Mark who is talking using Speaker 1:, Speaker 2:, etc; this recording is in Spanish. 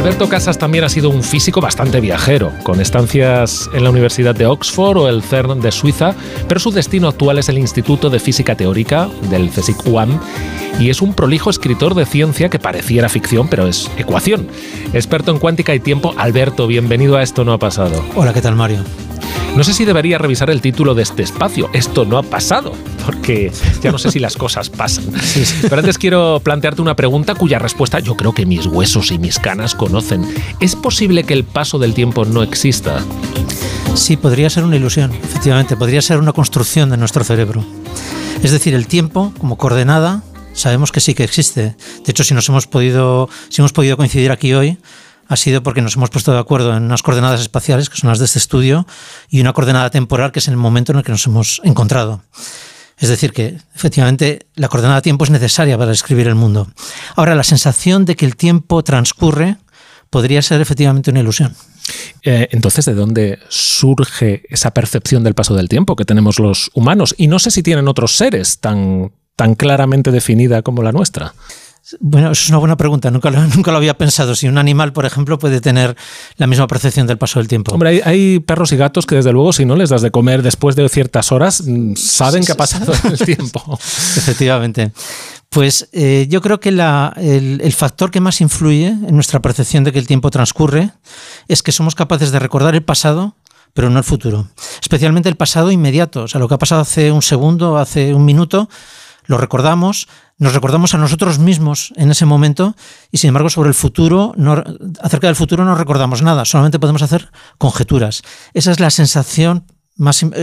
Speaker 1: Alberto Casas también ha sido un físico bastante viajero, con estancias en la Universidad de Oxford o el CERN de Suiza, pero su destino actual es el Instituto de Física Teórica del CSIC-UAM y es un prolijo escritor de ciencia que pareciera ficción, pero es ecuación. Experto en cuántica y tiempo. Alberto, bienvenido a Esto no ha pasado.
Speaker 2: Hola, ¿qué tal, Mario?
Speaker 1: No sé si debería revisar el título de este espacio. Esto no ha pasado, porque ya no sé si las cosas pasan.
Speaker 2: Sí.
Speaker 1: Pero antes quiero plantearte una pregunta cuya respuesta yo creo que mis huesos y mis canas conocen. ¿Es posible que el paso del tiempo no exista?
Speaker 2: Sí, podría ser una ilusión, efectivamente. Podría ser una construcción de nuestro cerebro. Es decir, el tiempo como coordenada sabemos que sí que existe. De hecho, si hemos podido coincidir aquí hoy, ha sido porque nos hemos puesto de acuerdo en unas coordenadas espaciales, que son las de este estudio, y una coordenada temporal, que es el momento en el que nos hemos encontrado. Es decir, que efectivamente la coordenada tiempo es necesaria para describir el mundo. Ahora, la sensación de que el tiempo transcurre podría ser efectivamente una ilusión.
Speaker 1: Entonces, ¿de dónde surge esa percepción del paso del tiempo que tenemos los humanos? Y no sé si tienen otros seres tan claramente definida como la nuestra.
Speaker 2: Bueno, eso es una buena pregunta. Nunca lo había pensado. Si un animal, por ejemplo, puede tener la misma percepción del paso del tiempo.
Speaker 1: Hombre, hay perros y gatos que, desde luego, si no les das de comer después de ciertas horas, saben que ha pasado el tiempo.
Speaker 2: Efectivamente. Pues yo creo que el factor que más influye en nuestra percepción de que el tiempo transcurre es que somos capaces de recordar el pasado, pero no el futuro. Especialmente el pasado inmediato. O sea, lo que ha pasado hace un segundo, hace un minuto, lo recordamos, nos recordamos a nosotros mismos en ese momento y, sin embargo, sobre el futuro, acerca del futuro no recordamos nada, solamente podemos hacer conjeturas. Esa es la sensación más